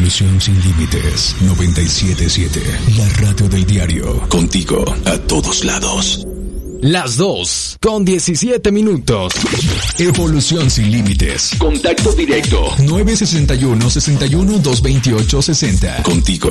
Evolución Sin Límites 97.7, la radio del diario. Contigo a todos lados. Las 2:17. Evolución Sin Límites. Contacto directo. 961-61-228-60. Contigo